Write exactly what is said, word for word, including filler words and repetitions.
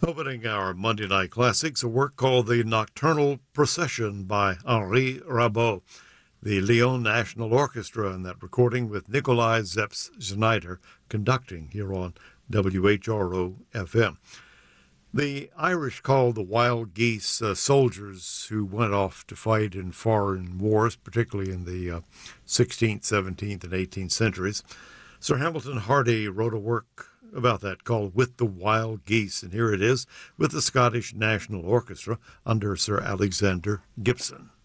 Opening our Monday Night Classics, a work called The Nocturnal Procession by Henri Rabault, the Lyon National Orchestra in that recording with Nikolai Zeps-Znaider conducting here on W H R O F M. The Irish called the wild geese uh, soldiers who went off to fight in foreign wars, particularly in the uh, sixteenth, seventeenth, and eighteenth centuries. Sir Hamilton Hardy wrote a work about that called With the Wild Geese, and here it is with the Scottish National Orchestra under Sir Alexander Gibson.